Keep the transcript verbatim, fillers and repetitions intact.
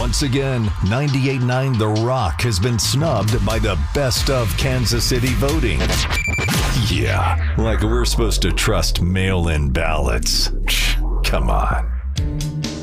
Once again, ninety-eight point nine The Rock has been snubbed by the Best of Kansas City voting. Yeah, like we're supposed to trust mail-in ballots. Come on.